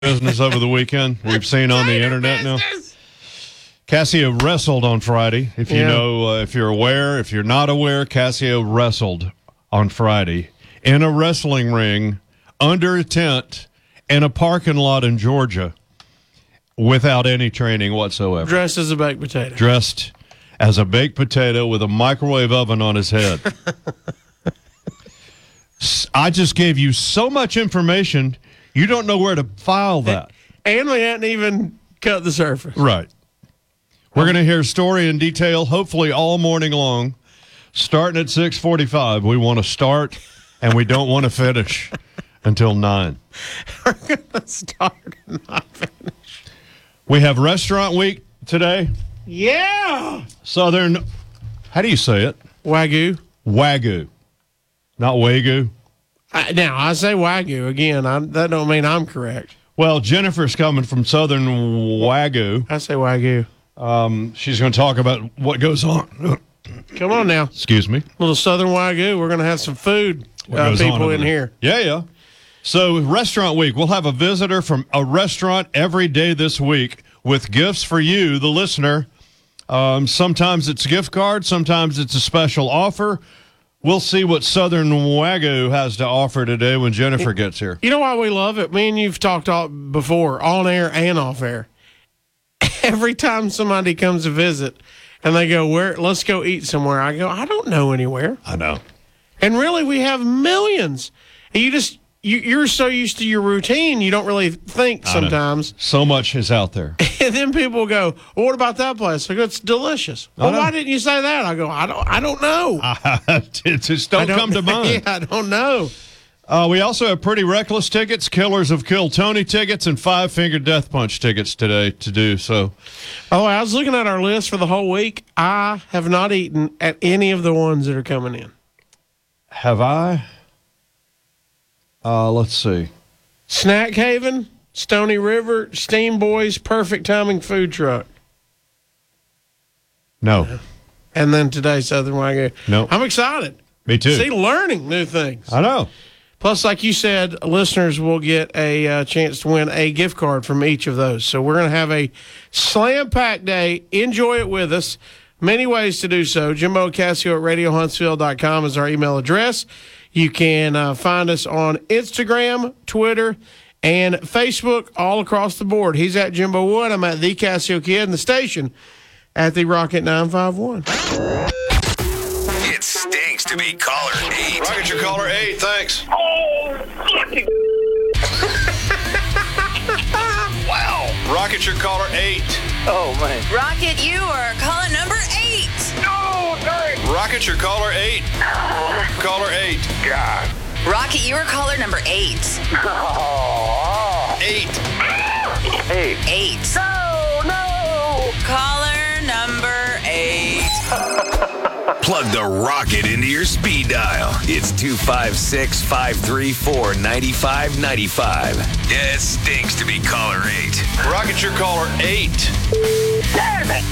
business over the weekend. We've seen on the internet now. Cassia wrestled on Friday. If you know, if you're aware, if you're not aware, Cassia wrestled on Friday in a wrestling ring under a tent in a parking lot in Georgia without any training whatsoever. Dressed as a baked potato. Dressed as a baked potato with a microwave oven on his head. I just gave you so much information, you don't know where to file that. And we hadn't even cut the surface. Right. We're going to hear story in detail, hopefully all morning long, starting at 6:45. We want to start, and we don't want to finish until 9. We're going to start and not finish. We have Restaurant Week today. Yeah. Southern, how do you say it? Wagyu. Wagyu. Not Wagyu. Now, I say Wagyu again. That don't mean I'm correct. Well, Jennifer's coming from Southern Wagyu. I say Wagyu. She's going to talk about what goes on. Come on now. Excuse me. Little Southern Wagyu. We're going to have some food people in here. Yeah. So, Restaurant Week. We'll have a visitor from a restaurant every day this week with gifts for you, the listener. Sometimes it's a gift card. Sometimes it's a special offer. We'll see what Southern Wagyu has to offer today when Jennifer gets here. You know why we love it? Me and you've talked before, on air and off air. Every time somebody comes to visit and they go, let's go eat somewhere, I go, I don't know anywhere. I know. And really, we have millions. And you're so used to your routine, you don't really think sometimes. So much is out there. And then people go, well, what about that place? I go, it's delicious. Well, why didn't you say that? I go, I don't know. It just don't come to mind. Yeah, I don't know. We also have Pretty Reckless tickets, Killers of Kill Tony tickets, and Five Finger Death Punch tickets today to do so. Oh, I was looking at our list for the whole week. I have not eaten at any of the ones that are coming in. Have I? Let's see. Snack Haven, Stony River, Steam Boys, Perfect Timing Food Truck. No. And then today, Southern Wagyu. No. I'm excited. Me too. See, learning new things. I know. Plus, like you said, listeners will get a chance to win a gift card from each of those. So we're going to have a slam-packed day. Enjoy it with us. Many ways to do so. Jimbo Cassio at RadioHuntsville.com is our email address. You can find us on Instagram, Twitter, and Facebook all across the board. He's at Jimbo Wood. I'm at The Cassio Kid, and the station at The Rocket 951. It stinks to be caller 8. Rocket, your caller 8. Thanks. Wow. Rocket, your caller 8. Oh, man. Rocket, you are caller number 8. No, dang. Rocket, your caller 8. Caller 8. God. Rocket, you are caller number 8. Oh. 8. 8. No. Caller number 8. Plug the Rocket into your speed dial. It's 256-534-9595. Yeah, it stinks to be caller 8. Rocket, your caller 8. Damn it.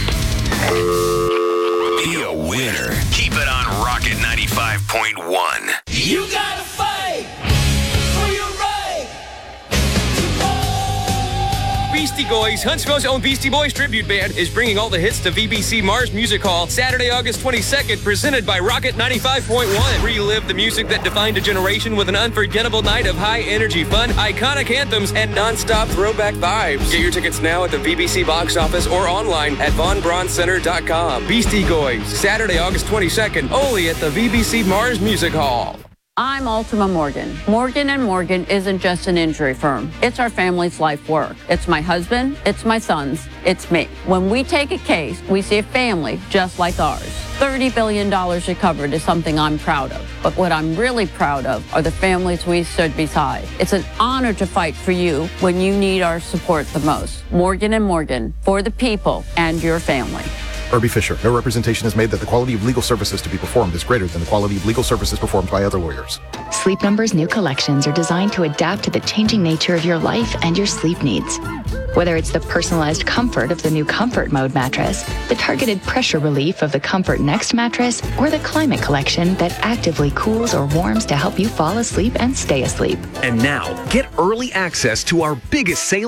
Be a winner. Keep it on Rocket 95.1. You gotta fight for your right to go. Beastie Boys, Huntsville's own Beastie Boys tribute band, is bringing all the hits to VBC Mars Music Hall Saturday, August 22nd, presented by Rocket 95.1. Relive the music that defined a generation with an unforgettable night of high-energy fun, iconic anthems, and non-stop throwback vibes. Get your tickets now at the VBC box office or online at VonBraunCenter.com. Beastie Boys, Saturday, August 22nd, only at the VBC Mars Music Hall. I'm Ultima Morgan. Morgan & Morgan isn't just an injury firm. It's our family's life work. It's my husband, it's my sons, it's me. When we take a case, we see a family just like ours. $30 billion recovered is something I'm proud of. But what I'm really proud of are the families we stood beside. It's an honor to fight for you when you need our support the most. Morgan & Morgan, for the people and your family. Irby Fisher. No representation is made that the quality of legal services to be performed is greater than the quality of legal services performed by other lawyers. Sleep Number's new collections are designed to adapt to the changing nature of your life and your sleep needs. Whether it's the personalized comfort of the new Comfort Mode mattress, the targeted pressure relief of the Comfort Next mattress, or the Climate Collection that actively cools or warms to help you fall asleep and stay asleep. And now, get early access to our biggest sale